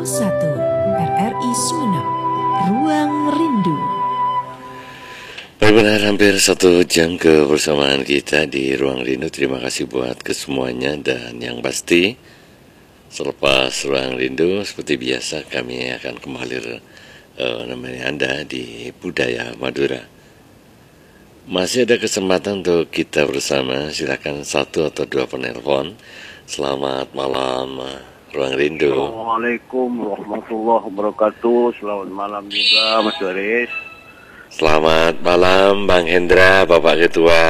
RRI Sumeneb, Ruang Rindu. Baik, benar hampir 1 jam kebersamaan kita di Ruang Rindu. Terima kasih buat kesemuanya, dan yang pasti selepas Ruang Rindu seperti biasa kami akan kembali menemani Anda di Budaya Madura. Masih ada kesempatan untuk kita bersama, silakan 1 atau 2 penelpon. Selamat malam Ruang Rindu. Assalamualaikum warahmatullahi wabarakatuh. Selamat malam juga Mas Doris. Selamat malam Bang Hendra, Bapak Ketua.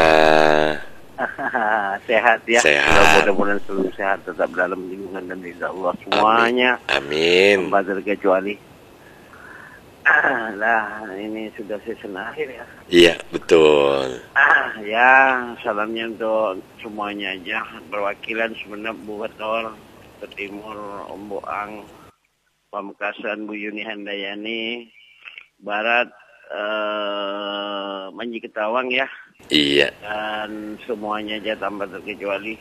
Sehat ya. Sehat. Mudah-mudahan selalu sehat, tetap dalam lindungan dan ridha Allah semuanya. Amin. Tanpa terkecuali. Lah, ini sudah season akhir ya. Iya, betul. Ya, salamnya untuk semuanya aja. Perwakilan Sumeneb, Bu Betor, ke Timur Om Boang, Pamekasan Bu Yuni Handayani, Barat Manji Ketawang ya. Iya. Dan semuanya aja tanpa terkecuali.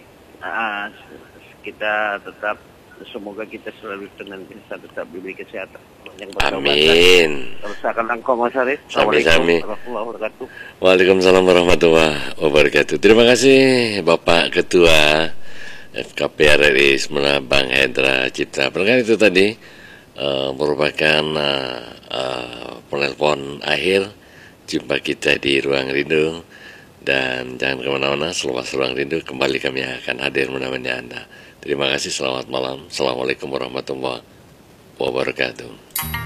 Kita tetap, semoga kita selalu senantiasa tetap diberi kesehatan. Amin. Terusakan langkah Mas Arif. Sami-sami. Warahmatullahi wabarakatuh. Waalaikumsalam warahmatullahi wabarakatuh. Terima kasih Bapak Ketua FKP RRI Sumeneb, Bang Hendra Cipta. Perkara itu tadi merupakan penelpon akhir jumpa kita di Ruang Rindu. Dan jangan kemana-mana, selepas Ruang Rindu kembali kami akan hadir menemani Anda. Terima kasih, selamat malam. Assalamualaikum warahmatullahi wabarakatuh.